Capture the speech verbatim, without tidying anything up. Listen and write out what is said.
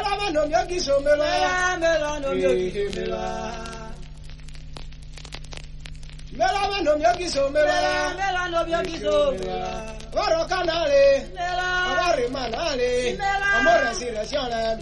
Mela no myogi so mela. Mela no myogi mela. Mela no myogi so mela. Mela no myogi so mela. Oro canale. Mela. Amore manale. Mela. Amore si lesione.